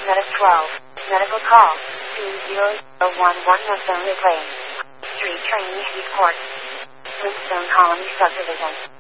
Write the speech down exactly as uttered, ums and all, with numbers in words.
Medic twelve. Medical call. two zero zero one one Flintstone Lane. Street Train East Court. Flintstone Colony Subdivision.